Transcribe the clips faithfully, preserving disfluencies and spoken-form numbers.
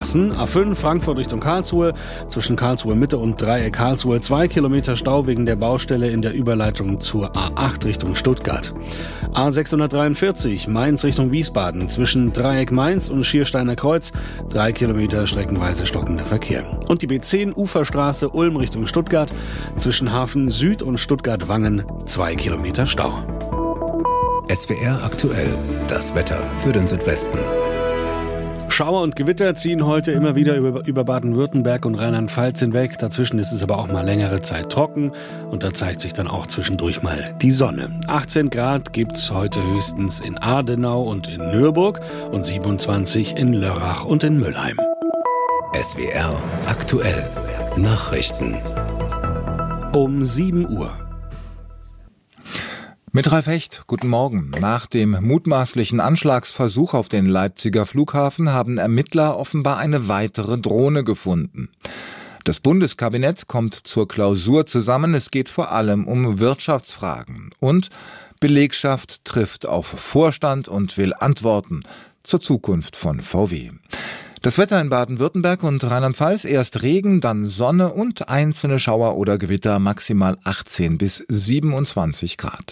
Sachsen. A fünf Frankfurt Richtung Karlsruhe. Zwischen Karlsruhe Mitte und Dreieck Karlsruhe zwei Kilometer Stau wegen der Baustelle in der Überleitung zur A acht Richtung Stuttgart. A sechshundertdreiundvierzig Mainz Richtung Wiesbaden. Zwischen Dreieck Mainz und Schiersteiner Kreuz drei Kilometer streckenweise stockender Verkehr. Und die B zehn Uferstraße Ulm Richtung Stuttgart. Zwischen Hafen Süd und Stuttgart-Wangen zwei Kilometer Stau. S W R aktuell, das Wetter für den Südwesten. Schauer und Gewitter ziehen heute immer wieder über, über Baden-Württemberg und Rheinland-Pfalz hinweg. Dazwischen ist es aber auch mal längere Zeit trocken und da zeigt sich dann auch zwischendurch mal die Sonne. achtzehn Grad gibt's heute höchstens in Adenau und in Nürburg und siebenundzwanzig in Lörrach und in Mülheim. S W R aktuell, Nachrichten. Um sieben Uhr. Mit Ralf Hecht, guten Morgen. Nach dem mutmaßlichen Anschlagsversuch auf den Leipziger Flughafen haben Ermittler offenbar eine weitere Drohne gefunden. Das Bundeskabinett kommt zur Klausur zusammen. Es geht vor allem um Wirtschaftsfragen. Und Belegschaft trifft auf Vorstand und will Antworten zur Zukunft von V W. Das Wetter in Baden-Württemberg und Rheinland-Pfalz: erst Regen, dann Sonne und einzelne Schauer oder Gewitter, maximal achtzehn bis siebenundzwanzig Grad.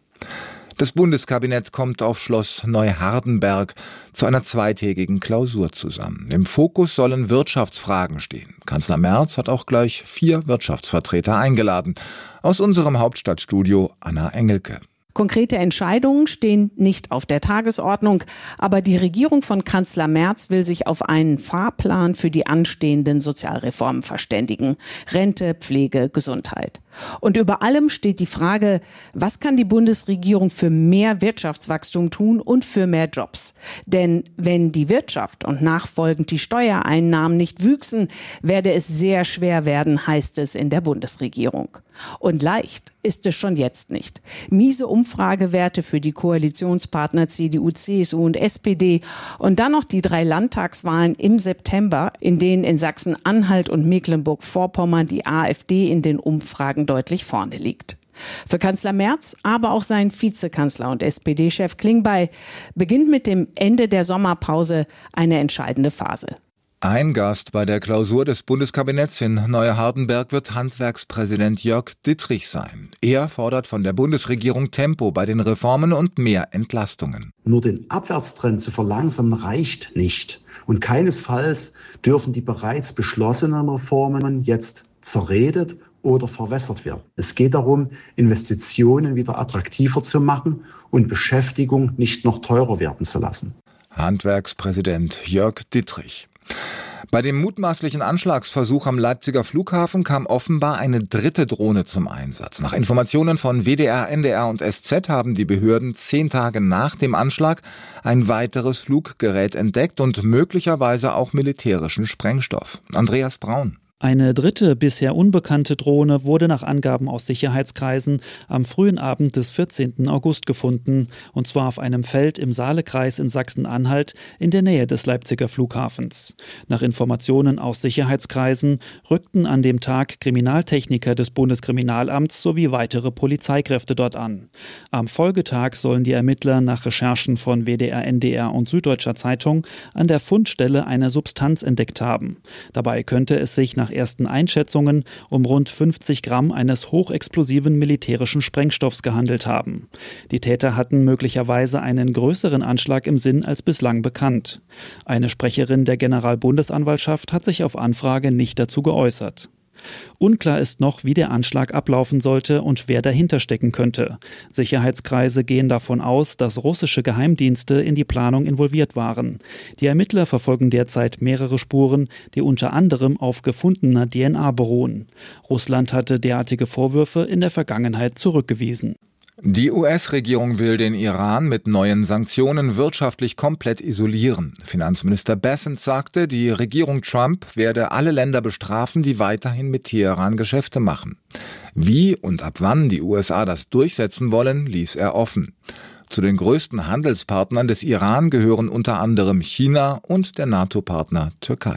Das Bundeskabinett kommt auf Schloss Neuhardenberg zu einer zweitägigen Klausur zusammen. Im Fokus sollen Wirtschaftsfragen stehen. Kanzler Merz hat auch gleich vier Wirtschaftsvertreter eingeladen. Aus unserem Hauptstadtstudio Anna Engelke. Konkrete Entscheidungen stehen nicht auf der Tagesordnung, aber die Regierung von Kanzler Merz will sich auf einen Fahrplan für die anstehenden Sozialreformen verständigen. Rente, Pflege, Gesundheit. Und über allem steht die Frage, was kann die Bundesregierung für mehr Wirtschaftswachstum tun und für mehr Jobs? Denn wenn die Wirtschaft und nachfolgend die Steuereinnahmen nicht wüchsen, werde es sehr schwer werden, heißt es in der Bundesregierung. Und leicht ist es schon jetzt nicht. Miese Umfragewerte für die Koalitionspartner C D U, C S U und S P D und dann noch die drei Landtagswahlen im September, in denen in Sachsen-Anhalt und Mecklenburg-Vorpommern die AfD in den Umfragen deutlich vorne liegt. Für Kanzler Merz, aber auch sein Vizekanzler und S P D-Chef Klingbeil beginnt mit dem Ende der Sommerpause eine entscheidende Phase. Ein Gast bei der Klausur des Bundeskabinetts in Neuhardenberg wird Handwerkspräsident Jörg Dittrich sein. Er fordert von der Bundesregierung Tempo bei den Reformen und mehr Entlastungen. Nur den Abwärtstrend zu verlangsamen reicht nicht. Und keinesfalls dürfen die bereits beschlossenen Reformen jetzt zerredet oder verwässert werden. Es geht darum, Investitionen wieder attraktiver zu machen und Beschäftigung nicht noch teurer werden zu lassen. Handwerkspräsident Jörg Dittrich. Bei dem mutmaßlichen Anschlagsversuch am Leipziger Flughafen kam offenbar eine dritte Drohne zum Einsatz. Nach Informationen von W D R, N D R und S Z haben die Behörden zehn Tage nach dem Anschlag ein weiteres Fluggerät entdeckt und möglicherweise auch militärischen Sprengstoff. Andreas Braun. Eine dritte, bisher unbekannte Drohne wurde nach Angaben aus Sicherheitskreisen am frühen Abend des vierzehnten August gefunden, und zwar auf einem Feld im Saalekreis in Sachsen-Anhalt in der Nähe des Leipziger Flughafens. Nach Informationen aus Sicherheitskreisen rückten an dem Tag Kriminaltechniker des Bundeskriminalamts sowie weitere Polizeikräfte dort an. Am Folgetag sollen die Ermittler nach Recherchen von W D R, N D R und Süddeutscher Zeitung an der Fundstelle eine Substanz entdeckt haben. Dabei könnte es sich nach ersten Einschätzungen um rund fünfzig Gramm eines hochexplosiven militärischen Sprengstoffs gehandelt haben. Die Täter hatten möglicherweise einen größeren Anschlag im Sinn als bislang bekannt. Eine Sprecherin der Generalbundesanwaltschaft hat sich auf Anfrage nicht dazu geäußert. Unklar ist noch, wie der Anschlag ablaufen sollte und wer dahinter stecken könnte. Sicherheitskreise gehen davon aus, dass russische Geheimdienste in die Planung involviert waren. Die Ermittler verfolgen derzeit mehrere Spuren, die unter anderem auf gefundener D N A beruhen. Russland hatte derartige Vorwürfe in der Vergangenheit zurückgewiesen. Die U S-Regierung will den Iran mit neuen Sanktionen wirtschaftlich komplett isolieren. Finanzminister Bessent sagte, die Regierung Trump werde alle Länder bestrafen, die weiterhin mit Teheran Geschäfte machen. Wie und ab wann die U S A das durchsetzen wollen, ließ er offen. Zu den größten Handelspartnern des Iran gehören unter anderem China und der NATO-Partner Türkei.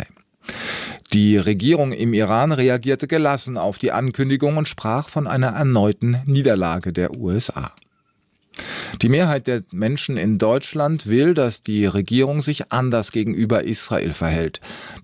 Die Regierung im Iran reagierte gelassen auf die Ankündigung und sprach von einer erneuten Niederlage der U S A. Die Mehrheit der Menschen in Deutschland will, dass die Regierung sich anders gegenüber Israel verhält.